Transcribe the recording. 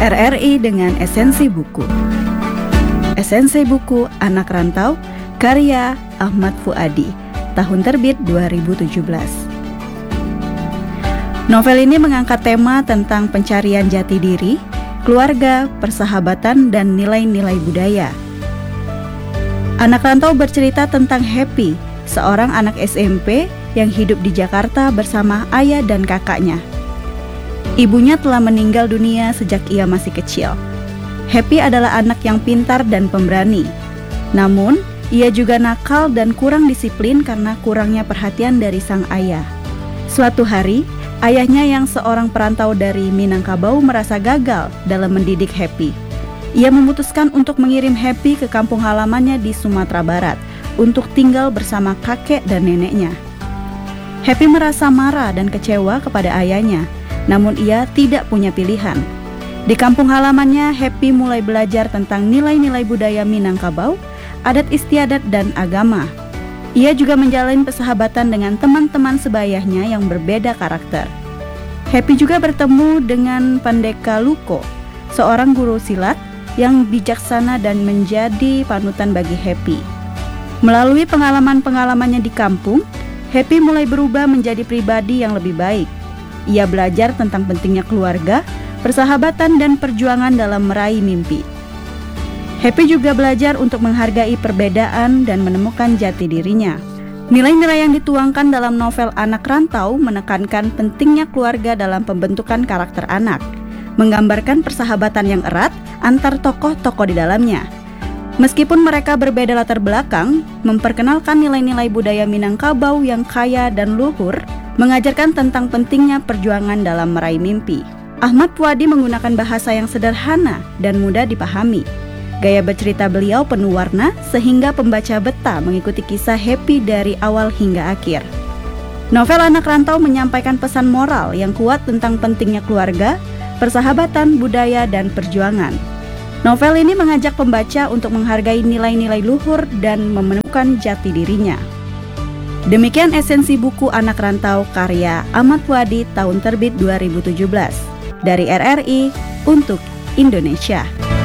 RRI dengan esensi buku. Esensi buku Anak Rantau, karya Ahmad Fuadi, tahun terbit 2017. Novel ini mengangkat tema tentang pencarian jati diri, keluarga, persahabatan, dan nilai-nilai budaya. Anak Rantau bercerita tentang Happy, seorang anak SMP yang hidup di Jakarta bersama ayah dan kakaknya. Ibunya telah meninggal dunia sejak ia masih kecil. Happy adalah anak yang pintar dan pemberani. Namun, ia juga nakal dan kurang disiplin karena kurangnya perhatian dari sang ayah. Suatu hari, ayahnya yang seorang perantau dari Minangkabau merasa gagal dalam mendidik Happy. Ia memutuskan untuk mengirim Happy ke kampung halamannya di Sumatera Barat untuk tinggal bersama kakek dan neneknya. Happy merasa marah dan kecewa kepada ayahnya, namun ia tidak punya pilihan. Di kampung halamannya, Happy mulai belajar tentang nilai-nilai budaya Minangkabau, adat istiadat dan agama. Ia juga menjalin persahabatan dengan teman-teman sebayahnya yang berbeda karakter. Happy juga bertemu dengan Pandeka Luko, seorang guru silat yang bijaksana dan menjadi panutan bagi Happy. Melalui pengalaman-pengalamannya di kampung, Happy mulai berubah menjadi pribadi yang lebih baik. Ia belajar tentang pentingnya keluarga, persahabatan, dan perjuangan dalam meraih mimpi. Happy juga belajar untuk menghargai perbedaan dan menemukan jati dirinya. Nilai-nilai yang dituangkan dalam novel Anak Rantau menekankan pentingnya keluarga dalam pembentukan karakter anak, menggambarkan persahabatan yang erat antar tokoh-tokoh di dalamnya. Meskipun mereka berbeda latar belakang, memperkenalkan nilai-nilai budaya Minangkabau yang kaya dan luhur, mengajarkan tentang pentingnya perjuangan dalam meraih mimpi. Ahmad Fuadi menggunakan bahasa yang sederhana dan mudah dipahami. Gaya bercerita beliau penuh warna sehingga pembaca betah mengikuti kisah Happy dari awal hingga akhir. Novel Anak Rantau menyampaikan pesan moral yang kuat tentang pentingnya keluarga, persahabatan, budaya, dan perjuangan. Novel ini mengajak pembaca untuk menghargai nilai-nilai luhur dan menemukan jati dirinya. Demikian esensi buku Anak Rantau karya Ahmad Fuadi tahun terbit 2017 dari RRI untuk Indonesia.